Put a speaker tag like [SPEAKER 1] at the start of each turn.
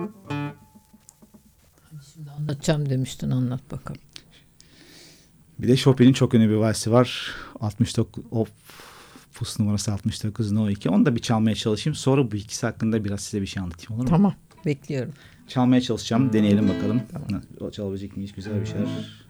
[SPEAKER 1] Şimdi anlatacağım demiştin, anlat bakalım.
[SPEAKER 2] Bir de Chopin'in çok ünlü bir valsi var. 69 opus numarası 69 No 2. Onu da bir çalmaya çalışayım. Sonra bu ikisi hakkında biraz size bir şey anlatayım, olur mu?
[SPEAKER 1] Tamam, bekliyorum.
[SPEAKER 2] Çalmaya çalışacağım. Deneyelim bakalım. Tamam. O çalabilecek miyiz? Güzel bir şeyler.